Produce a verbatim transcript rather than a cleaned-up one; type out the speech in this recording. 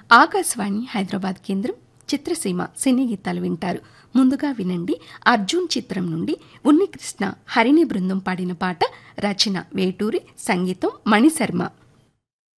ఆకాశవాణి హైదరాబాద్ కేంద్రం చిత్రసీమ సినీ గీతాలు వింటారు. ముందుగా వినండి, అర్జున్ చిత్రం నుండి ఉన్నికృష్ణ హరిణి బృందం పాడిన పాట. రచన వేటూరి, సంగీతం మణిశర్మ.